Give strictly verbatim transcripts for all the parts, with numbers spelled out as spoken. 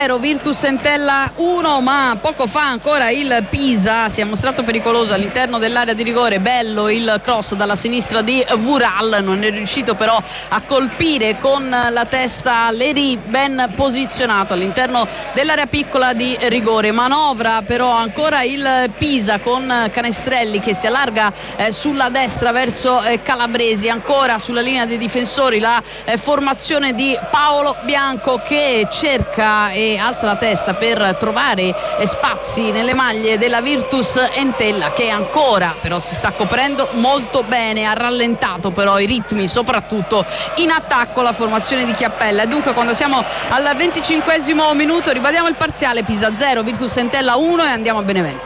Virtus Entella uno, ma poco fa ancora il Pisa si è mostrato pericoloso all'interno dell'area di rigore. Bello il cross dalla sinistra di Vural, non è riuscito però a colpire con la testa Leri, ben posizionato all'interno dell'area piccola di rigore. Manovra però ancora il Pisa con Canestrelli che si allarga eh, sulla destra verso eh, Calabresi, ancora sulla linea dei difensori la eh, formazione di Paolo Bianco che cerca e alza la testa per trovare spazi nelle maglie della Virtus Entella, che ancora però si sta coprendo molto bene. Ha rallentato però i ritmi soprattutto in attacco la formazione di Chiappella, e dunque quando siamo al venticinquesimo minuto ribadiamo il parziale: Pisa zero, Virtus Entella uno, e andiamo a Benevento.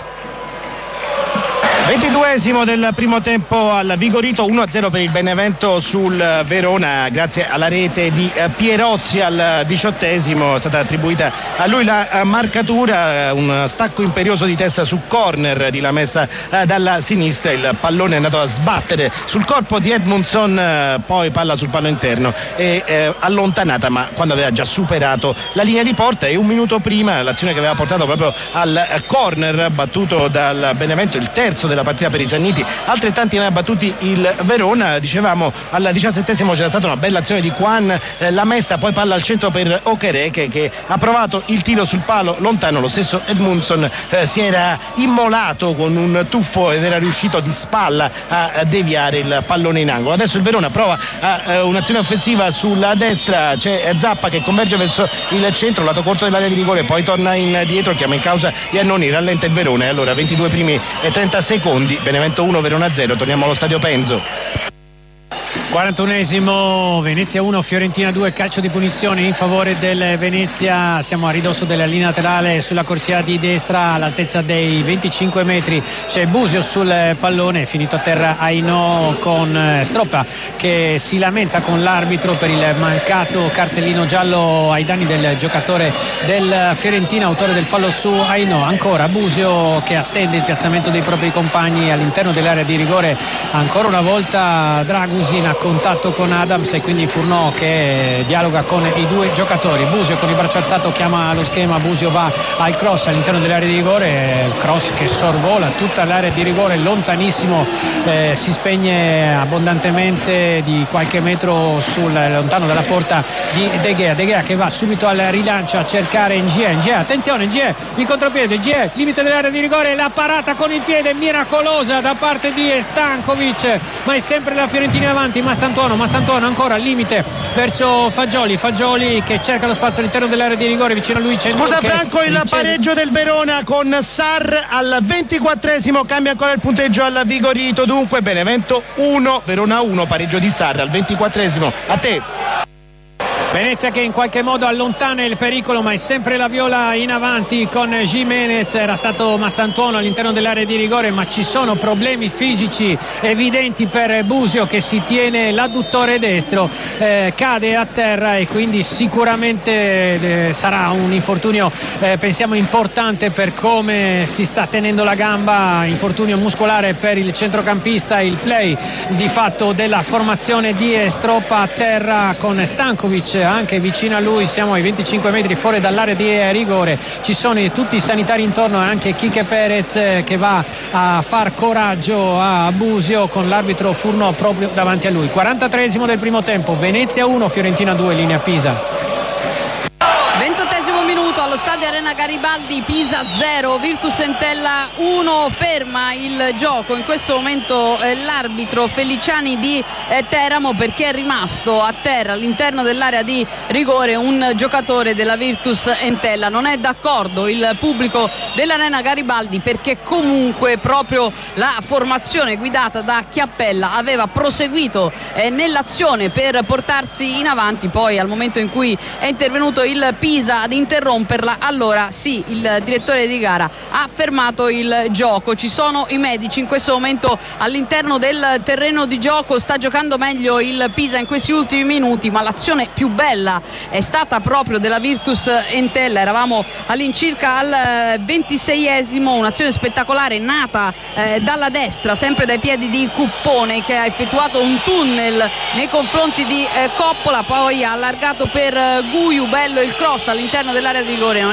ventiduesimo del primo tempo al Vigorito, uno a zero per il Benevento sul Verona, grazie alla rete di Pierozzi. Al diciottesimo è stata attribuita a lui la marcatura, un stacco imperioso di testa su corner di Lamesta dalla sinistra, il pallone è andato a sbattere sul corpo di Edmundson, poi palla sul palo interno e eh, allontanata, ma quando aveva già superato la linea di porta, e un minuto prima l'azione che aveva portato proprio al corner battuto dal Benevento, il terzo della partita per i Sanniti, altrettanti ne ha battuti il Verona. Dicevamo al diciassettesimo c'era stata una bella azione di Juan eh, Lamesta, poi palla al centro per Okereke che ha provato il tiro sul palo lontano. Lo stesso Edmundson eh, si era immolato con un tuffo ed era riuscito di spalla a, a deviare il pallone in angolo. Adesso il Verona prova a, a un'azione offensiva sulla destra, c'è Zappa che converge verso il centro, lato corto dell'area di rigore, poi torna indietro, chiama in causa Iannoni, rallenta il Verona, e allora ventidue primi e trenta secondi, Benevento uno, Verona zero. Torniamo allo stadio Penzo. quarantunesimo, Venezia uno, Fiorentina due, calcio di punizione in favore del Venezia. Siamo a ridosso della linea laterale, sulla corsia di destra all'altezza dei venticinque metri c'è Busio sul pallone, finito a terra Aino con Stroppa che si lamenta con l'arbitro per il mancato cartellino giallo ai danni del giocatore del Fiorentina, autore del fallo su Aino. Ancora Busio che attende il piazzamento dei propri compagni all'interno dell'area di rigore, ancora una volta Dragusin a contatto con Adams e quindi Furnò che dialoga con i due giocatori. Busio con il braccio alzato chiama lo schema, Busio va al cross all'interno dell'area di rigore, cross che sorvola tutta l'area di rigore, lontanissimo, eh, si spegne abbondantemente di qualche metro sul lontano dalla porta di De Gea. De Gea che va subito al rilancio a cercare Ngie, Ngie, attenzione Ngie, il contropiede, Ngie, limite dell'area di rigore, la parata con il piede miracolosa da parte di Stankovic, ma è sempre la Fiorentina avanti. Mastantuono, Mastantuono ancora al limite verso Fagioli, Fagioli che cerca lo spazio all'interno dell'area di rigore, vicino a lui c'è Scusa Franco, il pareggio del Verona con Sarr al ventiquattresimo, cambia ancora il punteggio al Vigorito, dunque Benevento uno, Verona uno, pareggio di Sarr al ventiquattresimo. A te. Venezia che in qualche modo allontana il pericolo, ma è sempre la Viola in avanti con Jimenez. Era stato Mastantuono all'interno dell'area di rigore, ma ci sono problemi fisici evidenti per Busio che si tiene l'adduttore destro, eh, cade a terra e quindi sicuramente eh, sarà un infortunio eh, pensiamo importante per come si sta tenendo la gamba, infortunio muscolare per il centrocampista. Il play di fatto della formazione di Stroppa a terra con Stankovic anche vicino a lui, siamo ai venticinque metri fuori dall'area di rigore, ci sono tutti i sanitari intorno e anche Quique Perez che va a far coraggio a Busio con l'arbitro Furnò proprio davanti a lui. quarantatreesimo del primo tempo, Venezia uno, Fiorentina due, linea Pisa. ventottesimo minuto allo stadio Arena Garibaldi, Pisa zero, Virtus Entella uno. Ferma il gioco in questo momento eh, l'arbitro Feliciani di eh, Teramo, perché è rimasto a terra all'interno dell'area di rigore un giocatore della Virtus Entella. Non è d'accordo il pubblico dell'Arena Garibaldi, perché comunque proprio la formazione guidata da Chiappella aveva proseguito eh, nell'azione per portarsi in avanti, poi al momento in cui è intervenuto il Pisa ad interromperla, allora sì, il direttore di gara ha fermato il gioco. Ci sono i medici in questo momento all'interno del terreno di gioco, sta giocando meglio il Pisa in questi ultimi minuti, ma l'azione più bella è stata proprio della Virtus Entella. Eravamo all'incirca al ventiseiesimo, un'azione spettacolare nata eh, dalla destra, sempre dai piedi di Cuppone, che ha effettuato un tunnel nei confronti di eh, Coppola, poi ha allargato per eh, Guiu. Bello il cross all'interno dell'area di rigore, non